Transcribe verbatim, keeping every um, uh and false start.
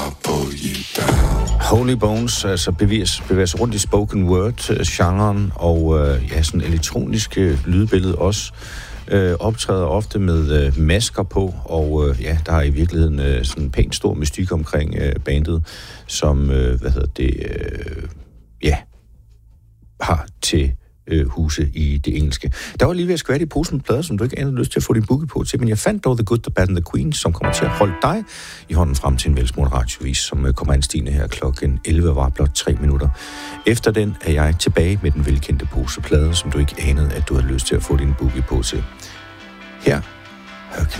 Holy Bones, altså bevæger, bevæger sig rundt i spoken word-genren, og øh, ja, sådan elektroniske lydbillede også. Øh, optræder ofte med øh, masker på, og øh, ja, der er i virkeligheden øh, sådan en pænt stor mystik omkring øh, bandet, som, øh, hvad hedder det, øh, ja, har til øh, huse i det engelske. Der var lige ved at skvætte i posen med plader, som du ikke anede lyst til at få din boogie på til, men jeg fandt dog The Good, The Bad and The Queen, som kommer til at holde dig i hånden frem til en velsmurt radiovis, som øh, kommer anstigende her klokken elleve, var blot tre minutter. Efter den er jeg tilbage med den velkendte poseplade, som du ikke anede, at du havde lyst til at få din boogie på til. Her, Hercules.